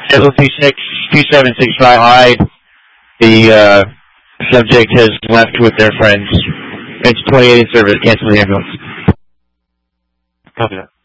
Level 2765 Hyde. The subject has left with their friends. It's 28 in service. Cancel the ambulance. Copy that.